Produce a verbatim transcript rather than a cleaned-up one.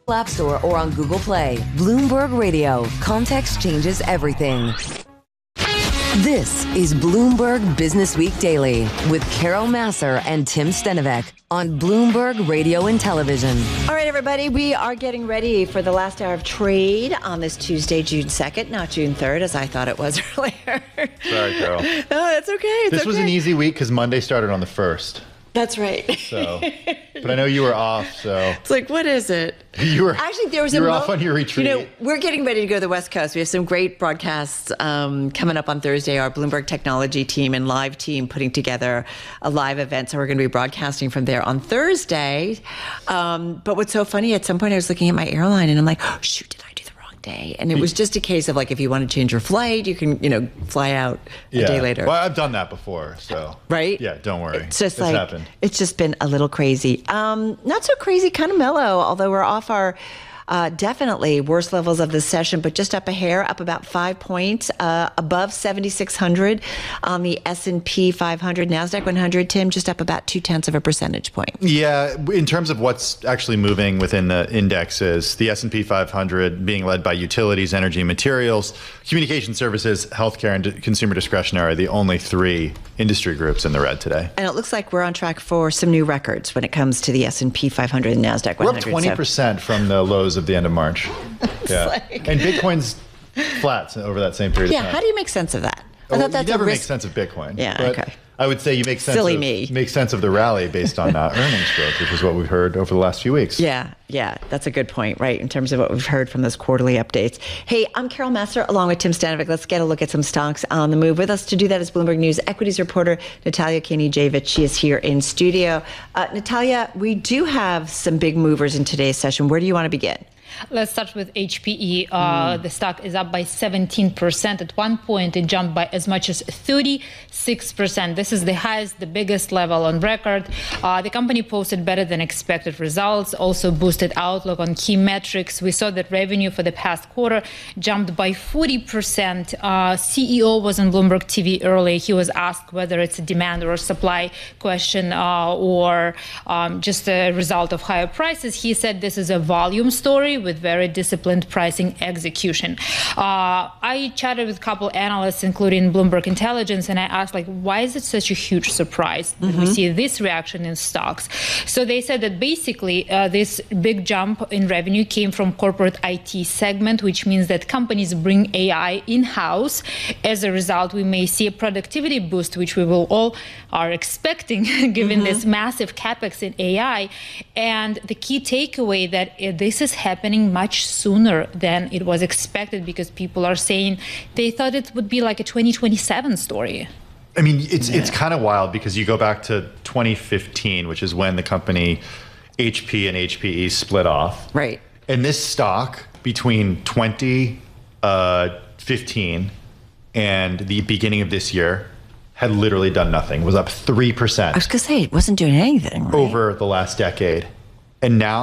App Store or on Google Play. Bloomberg Radio. Context changes everything. This is Bloomberg Business Week Daily with Carol Massar and Tim Stenovec on Bloomberg Radio and Television. All right, everybody, we are getting ready for the last hour of trade on this Tuesday, June second, not June third, as I thought it was earlier. Sorry, Carol. No, that's okay. It's this okay. was an easy week because Monday started on the first. That's right. So, but I know you were off, so. It's like, what is it? You were actually there was you a were mo- off on your retreat. You know, we're getting ready to go to the West Coast. We have some great broadcasts um, coming up on Thursday. Our Bloomberg technology team and live team putting together a live event, so we're going to be broadcasting from there on Thursday. Um, but what's so funny? At some point, I was looking at my airline, and I'm like, oh, shoot, did I do the wrong day? And it was just a case of like, if you want to change your flight, you can, you know, fly out a yeah. day later. Well, I've done that before, so. Right? Yeah, don't worry. It's just it's like, happened. It's just been a little crazy. Um, not so crazy, kind of mellow, although we're off our uh, definitely worst levels of the session, but just up a hair, up about five points, uh, above seventy-six hundred on the S and P five hundred, NASDAQ one hundred, Tim, just up about two tenths of a percentage point. Yeah, in terms of what's actually moving within the indexes, the S and P five hundred being led by utilities, energy, and materials, communication services, healthcare, and consumer discretionary are the only three industry groups in the red today. And it looks like we're on track for some new records when it comes to the S and P five hundred and NASDAQ one hundred. We're up twenty percent so. From the lows of the end of March. Yeah. Like... And Bitcoin's flat over that same period yeah, of time. Yeah, how do you make sense of that? I oh, thought that's you never a risk... make sense of Bitcoin. Yeah, but okay. I would say you make sense Silly of, me. make sense of the rally based on uh, earnings growth, which is what we've heard over the last few weeks. Yeah, yeah, that's a good point, right, in terms of what we've heard from those quarterly updates. Hey, I'm Carol Massar along with Tim Stanovic. Let's get a look at some stocks on the move. With us to do that is Bloomberg News equities reporter Natalia Kenijevic. She is here in studio. Uh, Natalia, we do have some big movers in today's session. Where do you want to begin? Let's start with H P E. Uh, mm. The stock is up by seventeen percent. At one point, it jumped by as much as thirty-six percent. This is the highest, the biggest level on record. Uh, the company posted better than expected results, also boosted outlook on key metrics. We saw that revenue for the past quarter jumped by forty percent. Uh, C E O was on Bloomberg T V earlier. He was asked whether it's a demand or a supply question uh, or um, just a result of higher prices. He said this is a volume story with very disciplined pricing execution. Uh, I chatted with a couple analysts, including Bloomberg Intelligence, and I asked, like, why is it such a huge surprise that mm-hmm. we see this reaction in stocks? So they said that basically uh, this big jump in revenue came from corporate I T segment, which means that companies bring A I in-house. As a result, we may see a productivity boost, which we will all are expecting given mm-hmm. this massive capex in A I. And the key takeaway that uh, this is happening much sooner than it was expected, because people are saying they thought it would be like a twenty twenty-seven story. I mean, it's yeah. it's kind of wild because you go back to twenty fifteen, which is when the company H P and H P E split off. Right. And this stock between twenty fifteen and the beginning of this year had literally done nothing. It was up three percent. I was going to say, it wasn't doing anything, right? Over the last decade. And now